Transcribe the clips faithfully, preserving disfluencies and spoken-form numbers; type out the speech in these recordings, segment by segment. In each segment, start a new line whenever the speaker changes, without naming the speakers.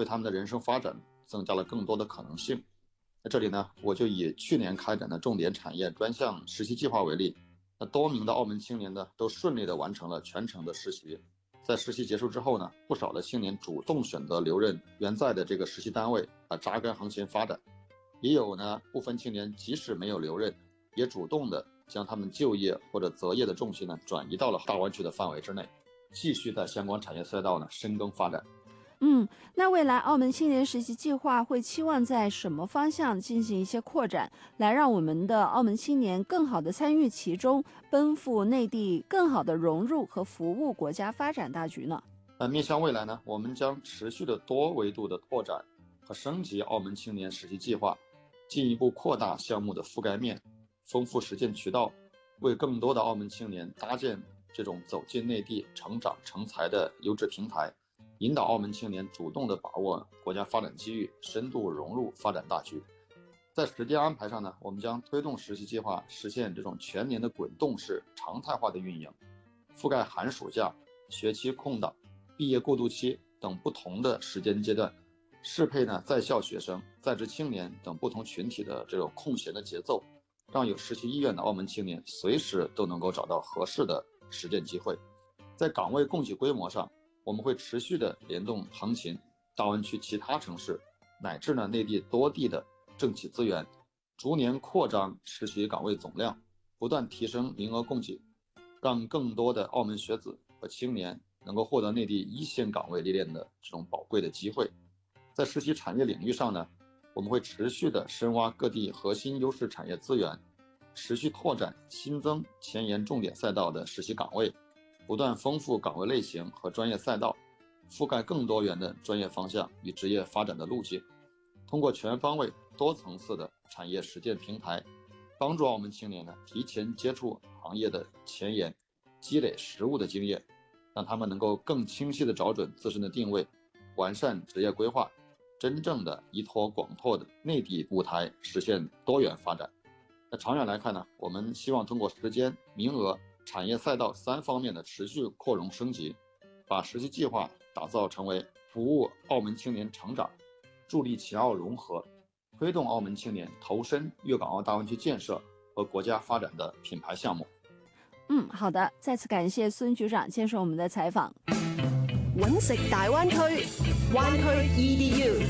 为他们的人生发展增加了更多的可能性。在这里呢，我就以去年开展的重点产业专项实习计划为例，那多名的澳门青年呢都顺利的完成了全程的实习。在实习结束之后呢，不少的青年主动选择留任原在的这个实习单位啊，扎根航前发展。也有呢部分青年即使没有留任，也主动的将他们就业或者择业的重心呢转移到了大湾区的范围之内，继续在相关产业赛道呢深耕发展。
嗯，那未来澳门青年实习计划会期望在什么方向进行一些扩展，来让我们的澳门青年更好的参与其中，奔赴内地，更好的融入和服务国家发展大局呢？
那面向未来呢，我们将持续的多维度的拓展和升级澳门青年实习计划，进一步扩大项目的覆盖面，丰富实践渠道，为更多的澳门青年搭建这种走进内地、成长成才的优质平台，引导澳门青年主动地把握国家发展机遇，深度融入发展大局。在时间安排上呢，我们将推动实习计划实现这种全年的滚动式常态化的运营，覆盖寒暑假、学期空档、毕业过渡期等不同的时间阶段，适配呢在校学生、在职青年等不同群体的这种空闲的节奏，让有实习意愿的澳门青年随时都能够找到合适的实践机会。在岗位供给规模上，我们会持续的联动横琴、大湾区其他城市乃至呢内地多地的政企资源，逐年扩张实习岗位总量，不断提升名额供给，让更多的澳门学子和青年能够获得内地一线岗位历练的这种宝贵的机会。在实习产业领域上呢，我们会持续的深挖各地核心优势产业资源，持续拓展新增前沿重点赛道的实习岗位，不断丰富岗位类型和专业赛道，覆盖更多元的专业方向与职业发展的路径。通过全方位多层次的产业实践平台，帮助澳门青年呢提前接触行业的前沿，积累实务的经验，让他们能够更清晰地找准自身的定位，完善职业规划，真正的依托广拓的内地舞台实现多元发展。那长远来看呢，我们希望通过时间、名额、产业赛道三方面的持续扩容升级，把实习计划打造成为服务澳门青年成长、助力秦澳融合、推动澳门青年投身粤港澳大湾区建设和国家发展的品牌项目。
嗯，好的，再次感謝孫局長接受我們的採訪。
揾食大灣區，灣區 E D U。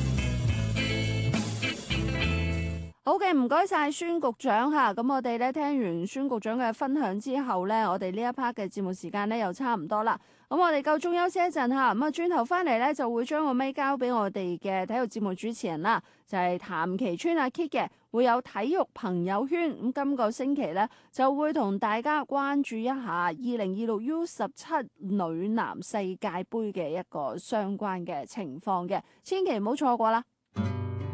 好嘅，唔該晒孫局長嚇。咁我哋咧聽完孫局長嘅分享之後咧，我哋呢一 part 嘅節目時間咧又差唔多啦。咁我哋夠鐘休息一陣嚇，咁啊轉頭翻嚟咧就會將個咪交俾我哋嘅體育節目主持人啦，就係譚其川阿 Kit 嘅，會有體育朋友圈。咁今個星期咧就會同大家關注一下二零二六 U 十七女籃世界盃嘅一個相關嘅情況嘅，千祈唔好錯過啦。